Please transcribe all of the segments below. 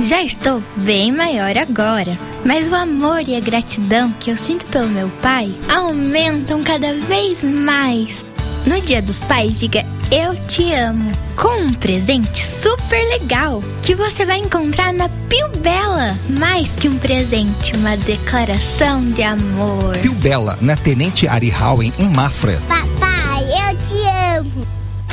Já estou bem maior agora, mas o amor e a gratidão que eu sinto pelo meu pai aumentam cada vez mais. No Dia dos Pais, diga eu te amo, com um presente super legal que você vai encontrar na Pio Bela. Mais que um presente, uma declaração de amor. Pio Bela, na Tenente Ari Howen, em Mafra. Papai, eu te amo.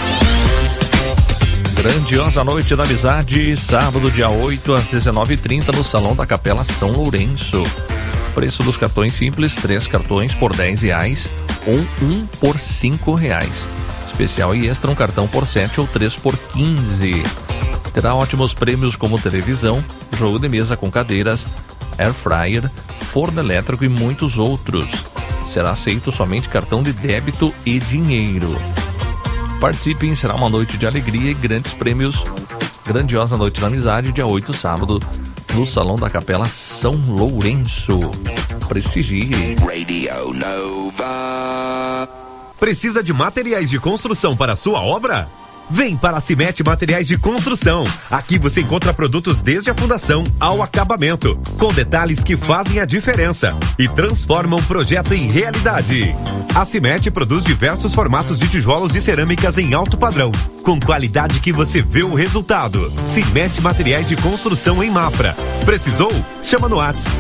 Grandiosa noite da amizade, sábado, dia 8 às 19h30, no Salão da Capela São Lourenço. Preço dos cartões simples, 3 cartões por R$10 ou 1 por R$5. Especial e extra, um cartão por 7 ou 3 por R$15. Terá ótimos prêmios como televisão, jogo de mesa com cadeiras, air fryer, forno elétrico e muitos outros. Será aceito somente cartão de débito e dinheiro. Participem, será uma noite de alegria e grandes prêmios. Grandiosa noite da amizade, dia 8, sábado, no Salão da Capela São Lourenço. Prestigie. Radio Nova. Precisa de materiais de construção para a sua obra? Vem para a Cimete Materiais de Construção. Aqui você encontra produtos desde a fundação ao acabamento, com detalhes que fazem a diferença e transformam o projeto em realidade. A Cimete produz diversos formatos de tijolos e cerâmicas em alto padrão, com qualidade que você vê o resultado. Cimete Materiais de Construção em Mafra. Precisou? Chama no WhatsApp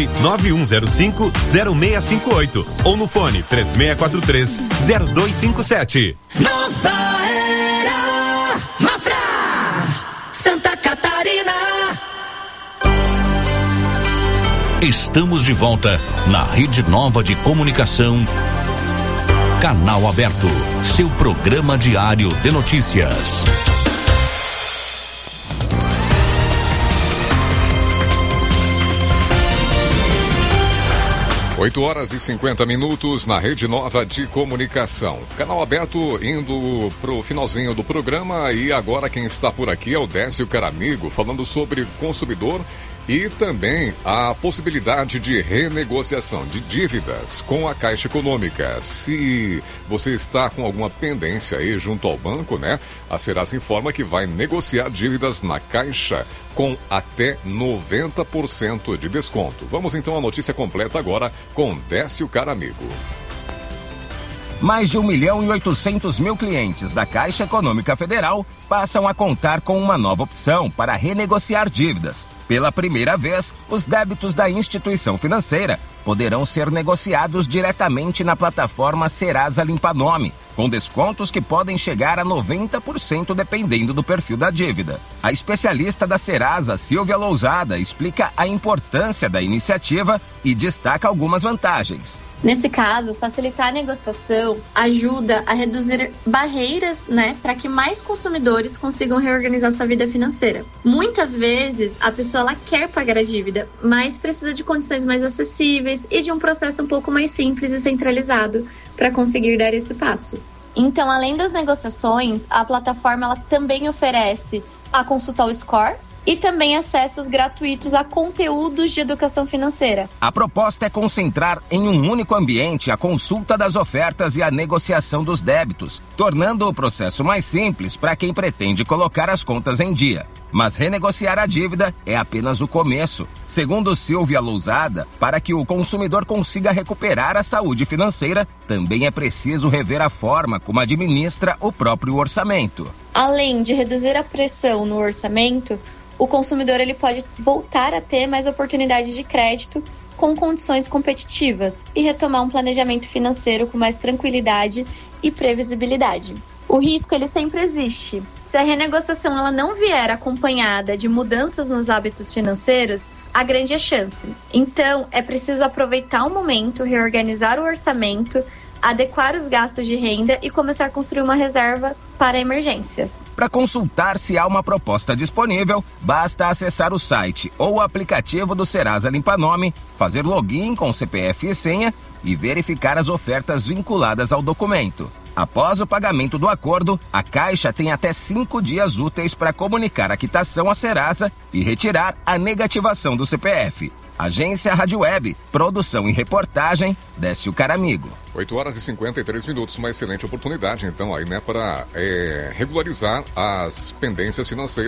991050658 ou no fone 3643-0257. Nova Era Mafra, Santa Catarina. Estamos de volta na Rede Nova de Comunicação. Canal Aberto, seu programa diário de notícias. 8h50 na Rede Nova de Comunicação. Canal Aberto indo pro finalzinho do programa e agora quem está por aqui é o Décio Caramigo, falando sobre consumidor e também a possibilidade de renegociação de dívidas com a Caixa Econômica. Se você está com alguma pendência aí junto ao banco, né? A Serasa informa que vai negociar dívidas na Caixa com até 90% de desconto. Vamos então à notícia completa agora com Décio Caramigo. Mais de 1.800.000 clientes da Caixa Econômica Federal passam a contar com uma nova opção para renegociar dívidas. Pela primeira vez, os débitos da instituição financeira poderão ser negociados diretamente na plataforma Serasa Limpa Nome, com descontos que podem chegar a 90% dependendo do perfil da dívida. A especialista da Serasa, Silvia Lousada, explica a importância da iniciativa e destaca algumas vantagens. Nesse caso, facilitar a negociação ajuda a reduzir barreiras, para que mais consumidores consigam reorganizar sua vida financeira. Muitas vezes, a pessoa ela quer pagar a dívida, mas precisa de condições mais acessíveis e de um processo um pouco mais simples e centralizado para conseguir dar esse passo. Então, além das negociações, a plataforma ela também oferece a consulta ao score e também acessos gratuitos a conteúdos de educação financeira. A proposta é concentrar em um único ambiente a consulta das ofertas e a negociação dos débitos, tornando o processo mais simples para quem pretende colocar as contas em dia. Mas renegociar a dívida é apenas o começo. Segundo Silvia Lousada, para que o consumidor consiga recuperar a saúde financeira, também é preciso rever a forma como administra o próprio orçamento. Além de reduzir a pressão no orçamento, o consumidor ele pode voltar a ter mais oportunidade de crédito com condições competitivas e retomar um planejamento financeiro com mais tranquilidade e previsibilidade. O risco ele sempre existe. Se a renegociação ela não vier acompanhada de mudanças nos hábitos financeiros, há grande chance. Então, é preciso aproveitar o momento, reorganizar o orçamento, adequar os gastos de renda e começar a construir uma reserva para emergências. Para consultar se há uma proposta disponível, basta acessar o site ou o aplicativo do Serasa Limpa Nome, fazer login com CPF e senha e verificar as ofertas vinculadas ao documento. Após o pagamento do acordo, a Caixa tem até 5 dias úteis para comunicar a quitação à Serasa e retirar a negativação do CPF. Agência Rádio Web, produção e reportagem, Décio Caramigo. 8h53, uma excelente oportunidade, então, aí, para regularizar as pendências financeiras.